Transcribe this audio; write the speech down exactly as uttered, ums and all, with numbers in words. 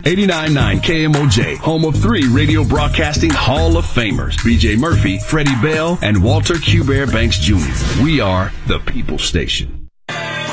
eighty-nine point nine K M O J, home of three radio broadcasting Hall of Famers, B J Murphy, Freddie Bell, and Walter Q. Bear Banks Junior We are the People Station.